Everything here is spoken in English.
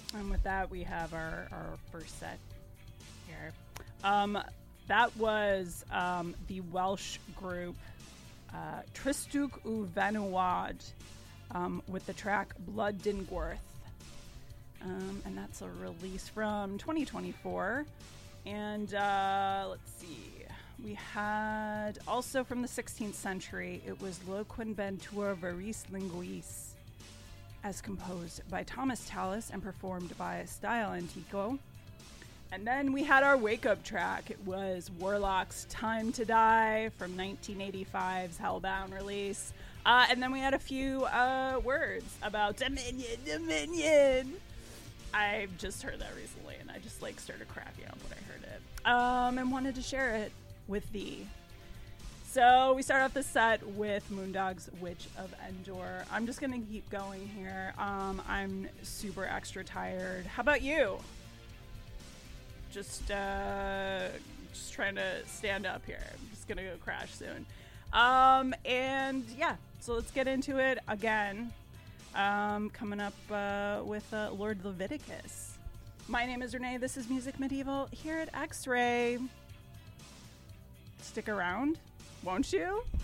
And with that, we have our first set here. That was the Welsh group Tristwch y Fenywod with the track Blood Dingworth. And that's a release from 2024. And let's see. We had also from the 16th century, it was Lo Quinventur Veris Linguis, as composed by Thomas Tallis and performed by Stile Antico. And then we had our wake-up track. It was Warlock's Time to Die from 1985's Hellbound release. And then we had a few words about Dominion. I just heard that recently, and I just started cracking up when I heard it. And wanted to share it with thee. So we start off the set with Moondog's Witch of Endor. I'm just going to keep going here. I'm super extra tired. How about you? Just trying to stand up here. I'm just going to go crash soon. And yeah, so let's get into it again. Coming up with Lord Leviticus. My name is Renee. This is Music Medieval here at X-Ray. Stick around, won't you?